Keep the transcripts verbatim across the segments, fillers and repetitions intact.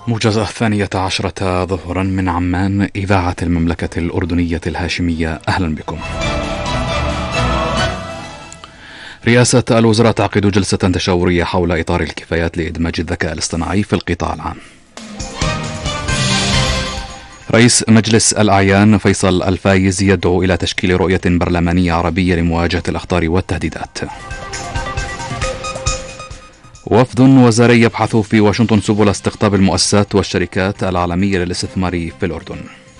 موجز الثانية عشرة ظهرا من عمان، إذاعة المملكة الأردنية الهاشمية، أهلا بكم. رئاسة الوزراء تعقد جلسة تشاورية حول إطار الكفايات لإدماج الذكاء الاصطناعي في القطاع العام. رئيس مجلس الأعيان فيصل الفايز يدعو إلى تشكيل رؤية برلمانية عربية لمواجهة الأخطار والتهديدات. وفد وزاري يبحث في واشنطن سبل استقطاب المؤسسات والشركات العالمية للاستثمار في الأردن.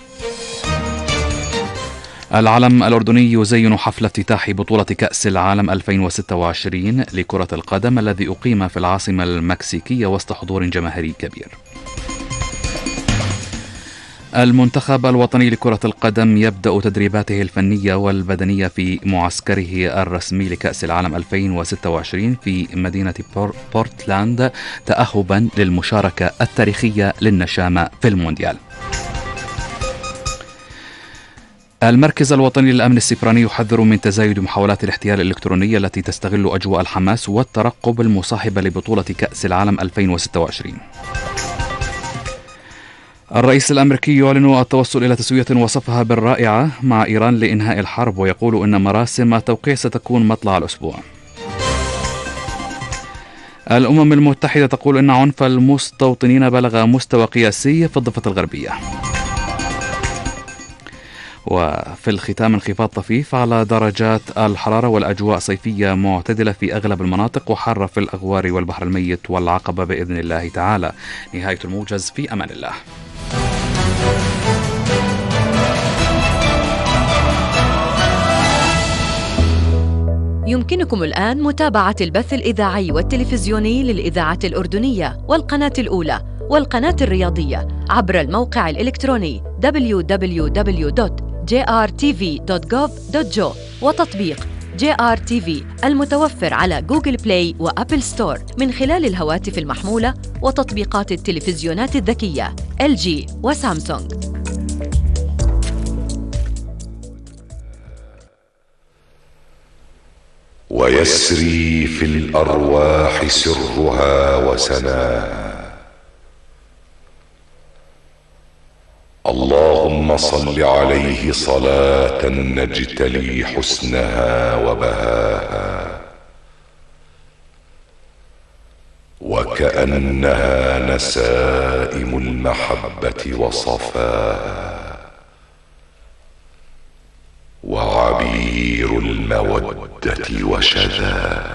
العلم الأردني يزين حفل افتتاح بطولة كأس العالم ألفين وستة وعشرين لكرة القدم الذي أقيم في العاصمة المكسيكية وسط حضور جماهيري كبير. المنتخب الوطني لكرة القدم يبدأ تدريباته الفنية والبدنية في معسكره الرسمي لكأس العالم ألفين وستة وعشرين في مدينة بورتلاند تأهبا للمشاركة التاريخية للنشامة في المونديال. المركز الوطني للأمن السيبراني يحذر من تزايد محاولات الاحتيال الإلكترونية التي تستغل أجواء الحماس والترقب المصاحبة لبطولة كأس العالم ألفين وستة وعشرين. الرئيس الأمريكي يعلن التوصل إلى تسوية وصفها بالرائعة مع إيران لإنهاء الحرب، ويقول إن مراسم التوقيع ستكون مطلع الأسبوع. الأمم المتحدة تقول إن عنف المستوطنين بلغ مستوى قياسي في الضفة الغربية. وفي الختام انخفاض طفيف على درجات الحرارة والأجواء صيفية معتدلة في أغلب المناطق، وحارة في الأغوار والبحر الميت والعقبة بإذن الله تعالى. نهاية الموجز، في أمان الله. يمكنكم الآن متابعة البث الإذاعي والتلفزيوني للإذاعة الأردنية والقناة الأولى والقناة الرياضية عبر الموقع الإلكتروني دبليو دبليو دبليو دوت جي آر تي في دوت جوف دوت جي او وتطبيق جي آر تي في المتوفر على جوجل بلاي وأبل ستور من خلال الهواتف المحمولة وتطبيقات التلفزيونات الذكية إل جي وسامسونج. ويسري في الأرواح سرها وسناها. اللهم صل عليه صلاة نجتلي حسنها وبهاها، وكأنها نسائم المحبة وصفاها، وعبير المودة وشذاها.